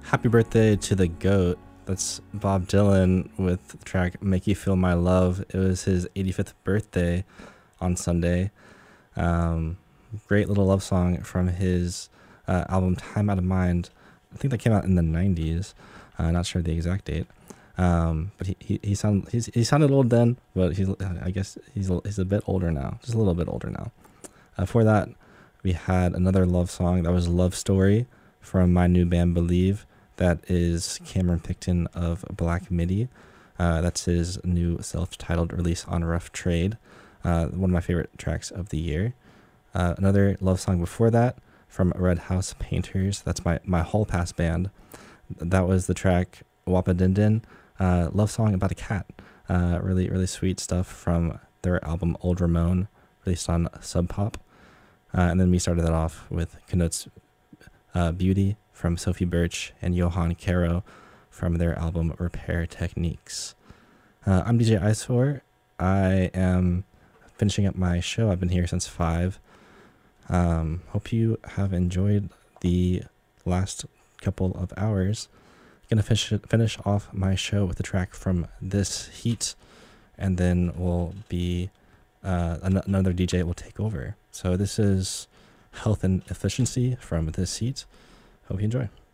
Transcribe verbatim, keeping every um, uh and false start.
Happy birthday to the GOAT. That's Bob Dylan with the track Make You Feel My Love. It was his eighty-fifth birthday on Sunday. Um, great little love song from his uh, album Time Out of Mind. I think that came out in the nineties. Uh, not sure the exact date. Um, but he, he, he, sound, he's, he sounded old then, but he's, I guess he's, he's a bit older now. Just a little bit older now. Uh, for that, we had another love song. That was Love Story from my new band Believe. That is Cameron Picton of Black Midi. Uh, that's his new self-titled release on Rough Trade. Uh, one of my favorite tracks of the year. Uh, another love song before that from Red House Painters. That's my, my Hall Pass band. That was the track Wappa Din Din. Uh, love song about a cat. Uh, really, really sweet stuff from their album Old Ramon, released on Sub Pop. Uh, and then we started that off with Connotes uh, Beauty from Sophie Birch and Johan Caro from their album Repair Techniques. Uh, I'm D J Eyesore. I am finishing up my show. I've been here since five. Um, hope you have enjoyed the last couple of hours. Gonna finish finish off my show with a track from This Heat, and then we'll be uh, an- another D J will take over. So this is Health and Efficiency from This Heat. Hope you enjoy.